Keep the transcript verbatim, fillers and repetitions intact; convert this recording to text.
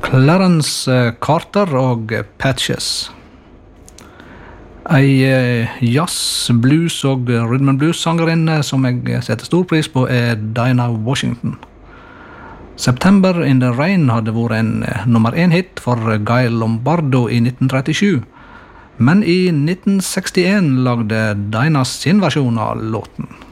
Clarence Carter og Patches. Ei jazz, blues og rhythm and blues sangerinne som jeg setter stor pris på er Dinah Washington. September in the Rain hadde vært en nummer én hit for Guy Lombardo i nitten trettisju, men i nitten sekstien lagde Dinah sin versjon av låten.